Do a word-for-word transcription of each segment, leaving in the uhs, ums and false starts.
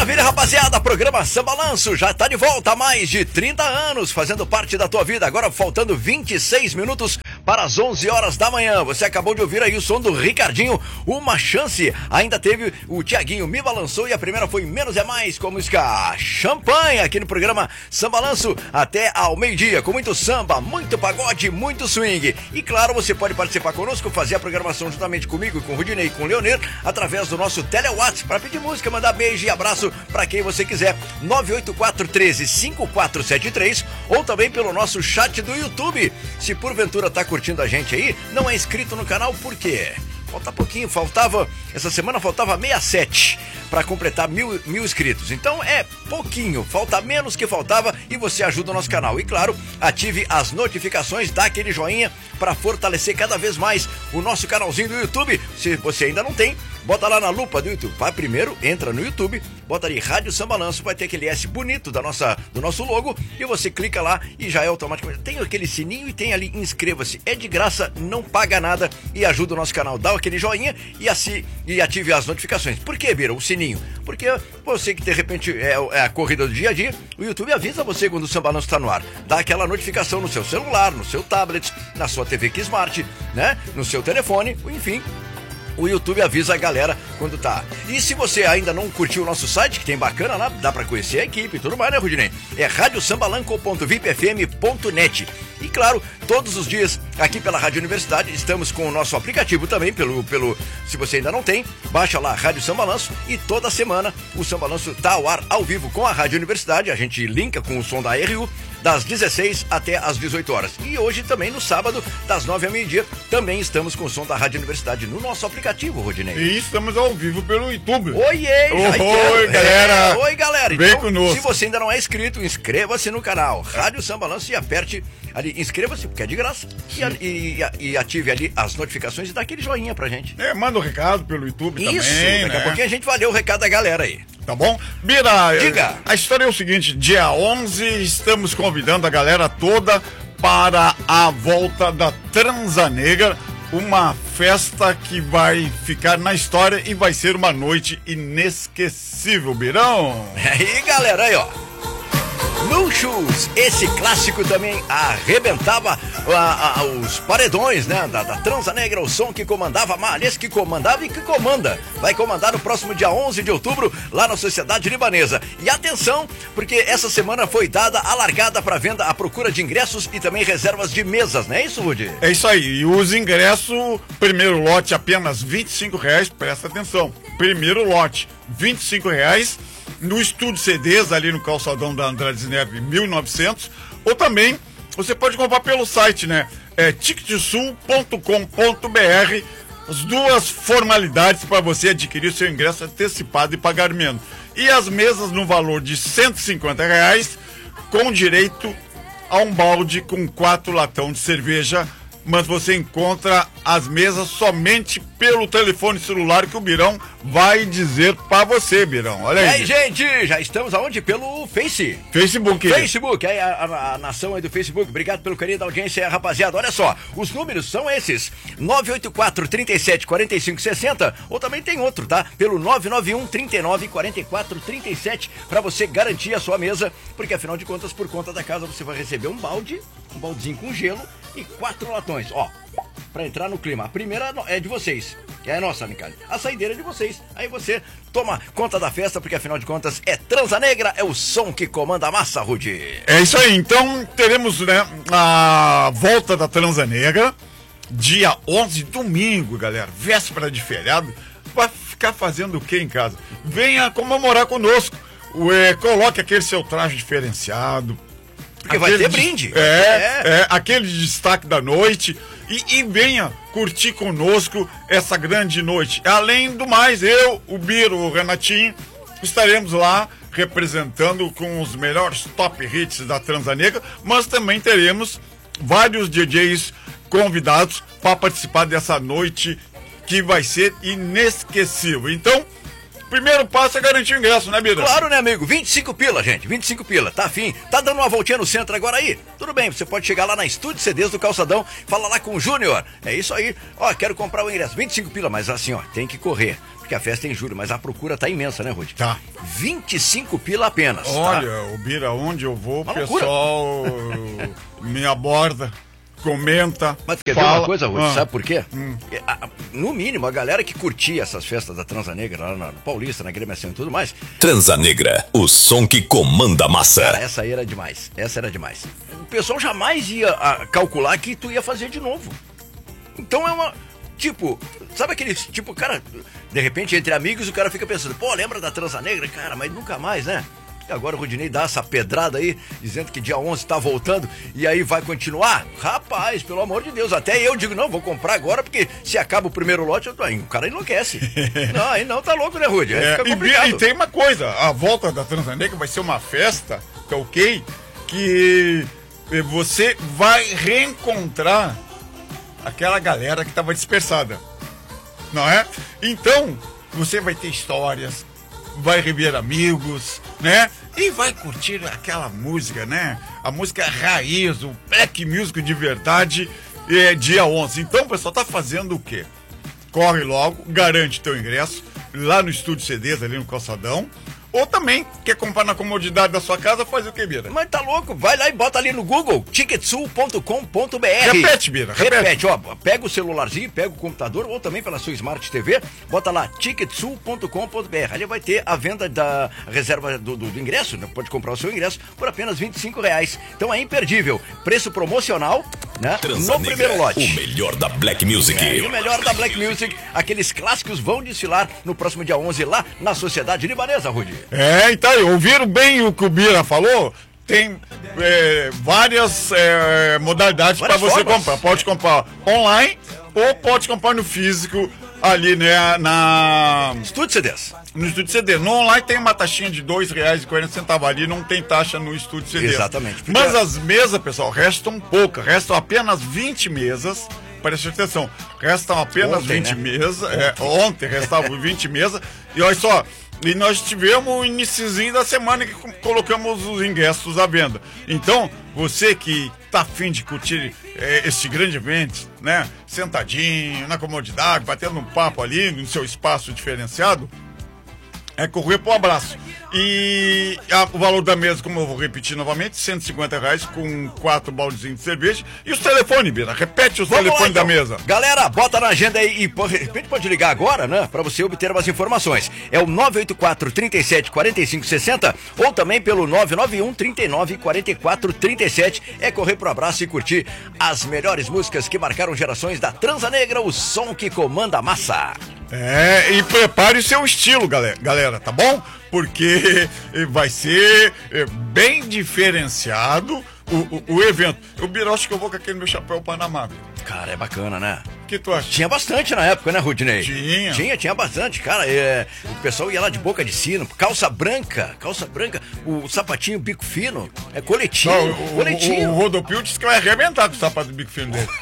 Maravilha, rapaziada, programa Sambalanço já tá de volta há mais de trinta anos, fazendo parte da tua vida, agora faltando vinte e seis minutos para as onze horas da manhã. Você acabou de ouvir aí o som do Ricardinho, Uma Chance. Ainda teve o Tiaguinho, Me Balançou, e a primeira foi Menos é Mais, com a música Champanhe, aqui no programa Sambalanço, até ao meio-dia, com muito samba, muito pagode, muito swing. E claro, você pode participar conosco, fazer a programação juntamente comigo, com o Rudinei e com o Leonir, através do nosso Telewhats, para pedir música, mandar beijo e abraço para quem você quiser. Nove oito quatro um três cinco quatro sete três, ou também pelo nosso chat do YouTube. Se porventura tá curtindo a gente aí, não é inscrito no canal, por quê? Falta pouquinho, faltava, essa semana faltava sessenta e sete para completar mil, mil inscritos. Então é pouquinho, falta menos que faltava e você ajuda o nosso canal. E claro, ative as notificações, dá aquele joinha para fortalecer cada vez mais o nosso canalzinho do YouTube. Se você ainda não tem, bota lá na lupa do YouTube. Vai primeiro, entra no YouTube, bota ali Rádio Sambalanço, vai ter aquele S bonito da nossa, do nosso logo e você clica lá e já é automaticamente. Tem aquele sininho e tem ali inscreva-se. É de graça, não paga nada e ajuda o nosso canal. Dá aquele joinha e assim e ative as notificações. Por que, Bira, o sininho? Porque você que de repente é, é a corrida do dia a dia, o YouTube avisa você quando o Sambalanço está no ar. Dá aquela notificação no seu celular, no seu tablet, na sua T V que Smart, né? No seu telefone, enfim. O YouTube avisa a galera quando tá. E se você ainda não curtiu o nosso site, que tem bacana lá, dá pra conhecer a equipe e tudo mais, né, Rudinei? É rádio sambalanco ponto vip f m ponto net. E claro, todos os dias aqui pela Rádio Universidade, estamos com o nosso aplicativo também, pelo, pelo se você ainda não tem, baixa lá Rádio Sambalanço e toda semana o Sambalanço tá ao ar, ao vivo com a Rádio Universidade, a gente linka com o som da R U, das dezesseis até as dezoito horas. E hoje também no sábado, das nove ao meio-dia, também estamos com o som da Rádio Universidade no nosso aplicativo, Rodinei. E estamos ao vivo pelo YouTube. Oiê, Oi, galera. É, oi, galera. Vem então, conosco. se você ainda não é inscrito, inscreva-se no canal Rádio Sambalanço e aperte ali, inscreva-se, porque é de graça. E, e, e ative ali as notificações e dá aquele joinha pra gente. É, manda um recado pelo YouTube Isso, também, daqui né? a pouquinho a gente vai ler o recado da galera aí. Tá bom? Bira, diga. A história é o seguinte, dia onze, estamos convidando a galera toda para a volta da Transanegra, uma festa que vai ficar na história e vai ser uma noite inesquecível, Birão. Aí, galera, aí, ó. No Shoes, esse clássico também arrebentava a, a, os paredões, né, da, da Transanegra, o som que comandava, aliás, que comandava e que comanda, vai comandar no próximo dia onze de outubro, lá na Sociedade Libanesa. E atenção, porque essa semana foi dada a largada para venda, a procura de ingressos e também reservas de mesas, não é isso, Rudy? É isso aí, e os ingressos, primeiro lote apenas vinte e cinco reais, presta atenção, primeiro lote vinte e cinco reais, no Estúdio C Ds, ali no calçadão da Andrade Neves, mil e novecentos, ou também você pode comprar pelo site, né? É ticketsul ponto com ponto b r, as duas formalidades para você adquirir seu ingresso antecipado e pagar menos. E as mesas no valor de cento e cinquenta reais, com direito a um balde com quatro latão de cerveja, mas você encontra as mesas somente pelo telefone celular que o Birão vai dizer pra você, Birão. Olha aí. E aí, gente, já estamos aonde? Pelo Face. Facebook. Facebook, é a, a, a nação aí do Facebook. Obrigado pelo carinho da audiência, rapaziada. Olha só, os números são esses: nove oito quatro, trinta e sete, quarenta e cinco, sessenta, ou também tem outro, tá? Pelo nove nove um, trinta e nove, quarenta e quatro, trinta e sete, pra você garantir a sua mesa, porque afinal de contas, por conta da casa, você vai receber um balde, um baldezinho com gelo e quatro latões, ó, pra entrar no clima. A primeira é de vocês, é nossa, Nicole. A saideira é de vocês. Aí você toma conta da festa, porque afinal de contas é Transanegra, é o som que comanda a massa, Rudy. É isso aí, então teremos, né, a volta da Transanegra, dia onze, domingo, galera, véspera de feriado. Vai ficar fazendo o que em casa? Venha comemorar conosco, é, coloque aquele seu traje diferenciado, porque vai ter brinde. É, é. é, aquele destaque da noite. E, e venha curtir conosco essa grande noite. Além do mais, eu, o Biro, o Renatinho, estaremos lá representando com os melhores top hits da Transanegra, mas também teremos vários D Js convidados para participar dessa noite que vai ser inesquecível. Então, primeiro passo é garantir o ingresso, né, Bira? Claro, né, amigo? vinte e cinco pila, gente. vinte e cinco pila. Tá afim? Tá dando uma voltinha no centro agora aí? Tudo bem, você pode chegar lá na Estúdio C Ds do Calçadão, fala lá com o Júnior. É isso aí. Ó, quero comprar o ingresso. vinte e cinco pila, mas assim, ó, tem que correr. Porque a festa é em julho, mas a procura tá imensa, né, Rudy? Tá. vinte e cinco pila apenas. Olha, tá? o Bira, onde eu vou, o Uma pessoal me aborda, comenta. Mas quer fala. ver uma coisa, Rudy? Ah. Sabe por quê? Hum. É, a- No mínimo, a galera que curtia essas festas da Transa Negra lá na Paulista, na Grêmio e tudo mais, Transa Negra, o som que comanda a cara, massa. essa aí era demais. Essa era demais. O pessoal jamais ia a, calcular que tu ia fazer de novo. Então é uma. Tipo, sabe aqueles. Tipo, cara, de repente, entre amigos, o cara fica pensando, pô, lembra da Transa Negra? Cara, mas nunca mais, né? E agora o Rodinei dá essa pedrada aí, dizendo que dia onze tá voltando e aí vai continuar? Rapaz, pelo amor de Deus, até eu digo, não, vou comprar agora, porque se acaba o primeiro lote, eu tô... aí o cara enlouquece. Não, aí não, tá louco, né, Rudy? Aí É, fica e, complicado. e tem uma coisa, a volta da Transanegra vai ser uma festa, tá ok? Que você vai reencontrar aquela galera que tava dispersada, não é? Então, você vai ter histórias, vai rever amigos, né? E vai curtir aquela música, né? A música raiz, o black music de verdade, é dia onze. Então, o pessoal tá fazendo o quê? Corre logo, garante teu ingresso lá no Estúdio C Ds, ali no Calçadão. Ou também, quer comprar na comodidade da sua casa, faz o que, Bira? Mas tá louco, vai lá e bota ali no Google, ticketsul ponto com ponto br. Repete, Bira, repete. Repete, ó, pega o celularzinho, pega o computador, ou também pela sua Smart T V, bota lá, ticketsul ponto com ponto br. Ali vai ter a venda da reserva do, do, do ingresso, né? Pode comprar o seu ingresso por apenas vinte e cinco reais. Então é imperdível, preço promocional, né? Transa No Negra, primeiro lote. o melhor da Black Music. É, e o melhor da Black Music, aqueles clássicos vão desfilar no próximo dia onze lá na Sociedade Libanesa, Rudy. É, então, ouviram bem o que o Bira falou? Tem é, várias é, modalidades para Várias você formas. comprar. Pode comprar online ou pode comprar no físico, ali, né, na, Estúdio C Ds. no Estúdio C D. No online tem uma taxinha de dois reais e quarenta centavos. Ali não tem taxa no Estúdio C D. Exatamente, porque- Mas as mesas, pessoal, restam poucas. Restam apenas vinte mesas. Preste atenção, restam apenas Ontem, vinte né? mesas. É, ontem restavam vinte mesas. E olha só, e nós tivemos o iniciozinho da semana que co- colocamos os ingressos à venda. Então, você que tá afim de curtir é, este grande evento, né? Sentadinho, na comodidade, batendo um papo ali no seu espaço diferenciado, é correr pro abraço. E a- o valor da mesa, como eu vou repetir novamente, cento e cinquenta reais com quatro baldezinhos de cerveja. E os telefones, Bira, repete os Vamos lá, telefones da então. mesa. Galera, bota na agenda aí e pô, de repente pode ligar agora, né? Pra você obter umas informações. É o nove oito quatro, trinta e sete, quarenta e cinco, sessenta ou também pelo nove nove um, trinta e nove, quarenta e quatro, trinta e sete. É correr pro abraço e curtir as melhores músicas que marcaram gerações da Transa Negra, o som que comanda a massa. É, e prepare o seu estilo, galera, galera, tá bom? Porque vai ser é, bem diferenciado o, o, o evento. Eu, Bira, acho que eu vou com aquele meu chapéu Panamá. Cara, é bacana, né? O que tu acha? Tinha bastante na época, né, Rudinei? Tinha. Tinha, tinha bastante, cara. É, o pessoal ia lá de boca de sino, calça branca, calça branca, o sapatinho bico fino, é coletinho, Não, o, o, coletinho. o Rodopio disse que vai arrebentar com o sapato do bico fino dele.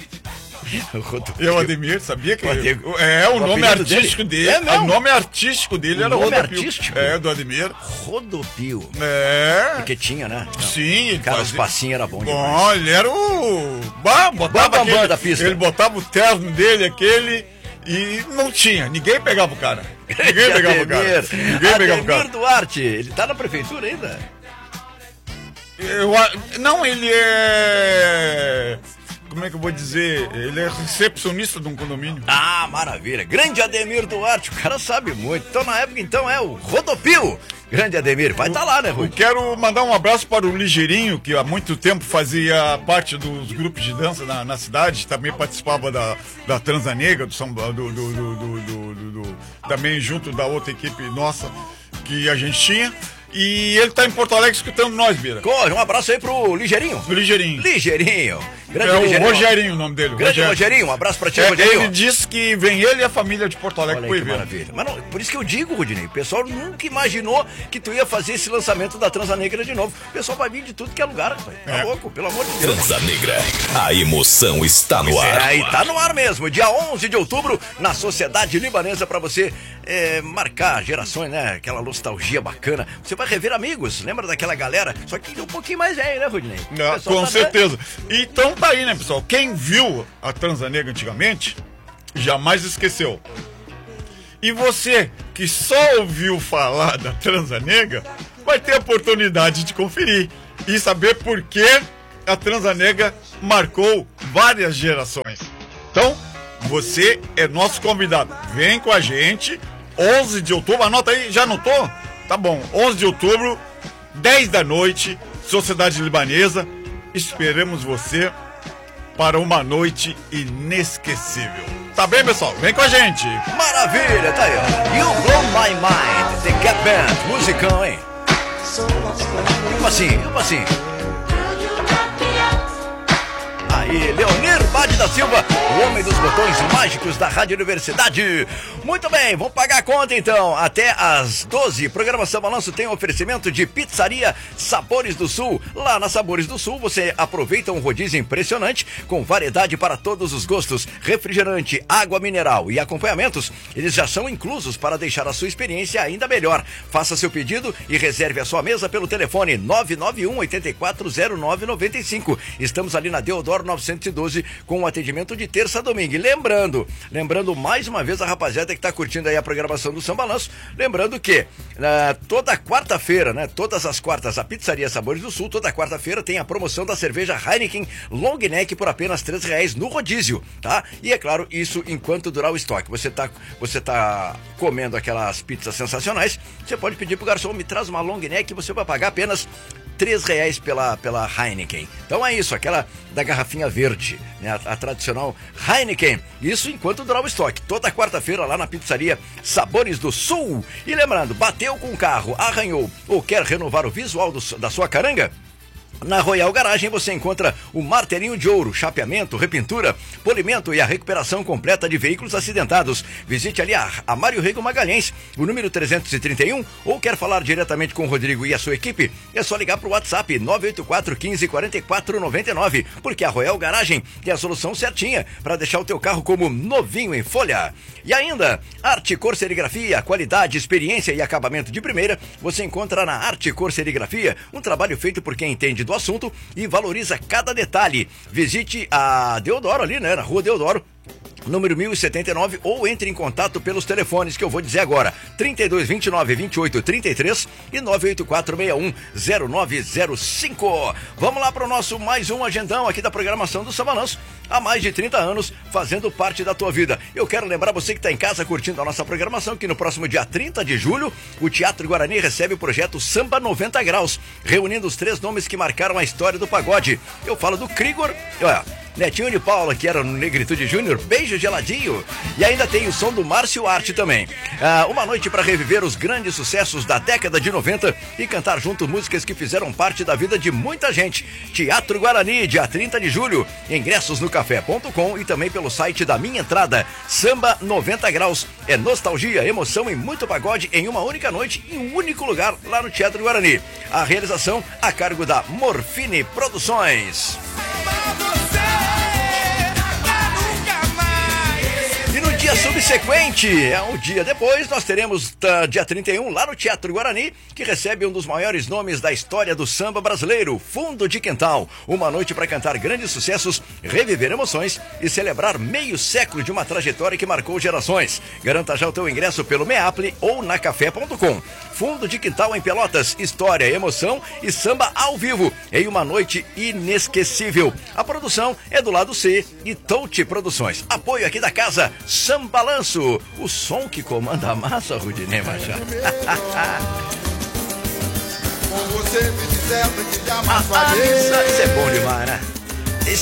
E o Ademir, sabia que O Ademir. é o, O nome apelido artístico dele? dele? É mesmo? O nome artístico dele O era nome Rodopio. artístico? É, do Ademir. Rodopio. É. Porque tinha, né? Não. Sim, ele Cara, os fazia- passinhos era bom demais. Bom, ele era o. Bah, botava Bambam aquele- da pista. Ele botava o terno dele, aquele. E não tinha, ninguém pegava o cara. Ninguém pegava o cara. Ademir. Ninguém pegava o cara. Ademir Duarte, ele tá na prefeitura ainda? Eu, a- não, ele é. Como é que eu vou dizer? Ele é recepcionista de um condomínio. Ah, maravilha. Grande Ademir Duarte, o cara sabe muito. Então, na época, então, é o Rodopio. Grande Ademir, vai estar tá lá, né, Eu Rui? quero mandar um abraço para o Ligeirinho, que há muito tempo fazia parte dos grupos de dança na, na cidade, também participava da, da Transa Negra, do, samba- do, do, do, do, do- do- do- também junto da outra equipe nossa que a gente tinha. E ele está em Porto Alegre escutando nós, Bira. Corre, um abraço aí pro Ligeirinho. O Ligeirinho. Ligeirinho. Grande é Rogerinho. o Rogerinho o nome dele. Grande Rogerinho. Rogerinho, um abraço pra ti, é, Rogerinho. Ele disse que vem ele e a família de Porto Alegre Olha aí pro que evento. maravilha. Mas não, por isso que eu digo, Rodinei, o pessoal nunca imaginou que tu ia fazer esse lançamento da Transa Negra de novo. O pessoal vai vir de tudo que é lugar, rapaz. Tá É. louco, pelo amor de Deus. Transa Negra, a emoção está no ar. É, e tá no ar mesmo. Dia onze de outubro, na Sociedade Libanesa, pra você é, marcar gerações, né? Aquela nostalgia bacana. Você vai rever amigos, lembra daquela galera? Só que um pouquinho mais velho, né, Rodinei? O Ah, pessoal com tá, certeza. Então tá aí, né, pessoal? Quem viu a Transa Negra antigamente, jamais esqueceu. E você que só ouviu falar da Transa Negra, vai ter a oportunidade de conferir e saber por que a Transa Negra marcou várias gerações. Então, você é nosso convidado. Vem com a gente, onze de outubro, anota aí, já anotou? Tá bom, onze de outubro, dez da noite, Sociedade Libanesa. Esperamos você para uma noite inesquecível. Tá bem, pessoal? Vem com a gente. Maravilha, tá aí, ó. You Blow My Mind, The Cat Band, musicão, hein? Como assim? Como assim? Aí, Leonir Bade da Silva, o homem dos botões mágicos da Rádio Universidade. Muito bem, vamos pagar a conta então. Até às doze, programação Balanço tem um oferecimento de Pizzaria Sabores do Sul. Lá na Sabores do Sul você aproveita um rodízio impressionante com variedade para todos os gostos. Refrigerante, água mineral e acompanhamentos, eles já são inclusos para deixar a sua experiência ainda melhor. Faça seu pedido e reserve a sua mesa pelo telefone nove nove um, oito quatro zero nove nove cinco. Estamos ali na Deodoro novecentos e doze com um atendimento de terça a domingo. E lembrando, lembrando mais uma vez a rapaziada que está curtindo aí a programação do Samba Balanço, lembrando que uh, toda quarta-feira, né, todas as quartas, a Pizzaria Sabores do Sul, toda quarta-feira tem a promoção da cerveja Heineken Long Neck por apenas três reais no rodízio, tá? E é claro, isso enquanto durar o estoque. Você tá, você tá comendo aquelas pizzas sensacionais, você pode pedir pro garçom, me traz uma Long Neck e você vai pagar apenas três reais pela, pela Heineken. Então é isso, aquela da garrafinha verde, né? A, a tradicional Heineken. Isso enquanto durar o estoque. Toda quarta-feira lá na Pizzaria Sabores do Sul. E lembrando, bateu com o carro, arranhou ou quer renovar o visual do, da sua caranga? Na Royal Garagem você encontra o martelinho de ouro, chapeamento, repintura, polimento e a recuperação completa de veículos acidentados. Visite ali a, a Mário Rego Magalhães, o número trezentos e trinta e um, ou quer falar diretamente com o Rodrigo e a sua equipe? É só ligar para o WhatsApp nove oito quatro, um cinco, quatro quatro nove nove, porque a Royal Garagem tem a solução certinha para deixar o teu carro como novinho em folha. E ainda, Arte Cor Serigrafia, qualidade, experiência e acabamento de primeira, você encontra na Arte Cor Serigrafia, um trabalho feito por quem entende do assunto e valoriza cada detalhe. Visite a Deodoro ali, né, na Rua Deodoro, número mil e setenta e nove, ou entre em contato pelos telefones que eu vou dizer agora, trinta e dois, vinte e nove, vinte e oito, trinta e três e nove oito quatro, seis um, zero nove zero cinco. Vamos lá para o nosso mais um agendão aqui da programação do Samba Balanço, há mais de trinta anos, fazendo parte da tua vida. Eu quero lembrar você que está em casa curtindo a nossa programação, que no próximo dia trinta de julho, o Teatro Guarani recebe o projeto Samba noventa Graus, reunindo os três nomes que marcaram a história do pagode. Eu falo do Krigor, olha, Netinho de Paula, que era no Negritude Júnior, beijo geladinho. E ainda tem o som do Márcio Arte também. Ah, uma noite para reviver os grandes sucessos da década de noventa e cantar junto músicas que fizeram parte da vida de muita gente. Teatro Guarani, dia trinta de julho. Ingressos no café ponto com e também pelo site da Minha Entrada. Samba noventa Graus. É nostalgia, emoção e muito pagode em uma única noite, em um único lugar, lá no Teatro Guarani. A realização a cargo da Morfine Produções. Dia subsequente, é um dia depois, nós teremos tá, dia trinta e um lá no Teatro Guarani, que recebe um dos maiores nomes da história do samba brasileiro, Fundo de Quintal. Uma noite para cantar grandes sucessos, reviver emoções e celebrar meio século de uma trajetória que marcou gerações. Garanta já o teu ingresso pelo Meaple ou na café ponto com. Fundo de Quintal em Pelotas, história, emoção e samba ao vivo, em uma noite inesquecível. A produção é do lado C e Touch Produções. Apoio aqui da casa, Samba Balanço, o som que comanda a massa, Rudinei Machado. Com você me disseram que jamais Ah, falhei. isso é bom demais, né?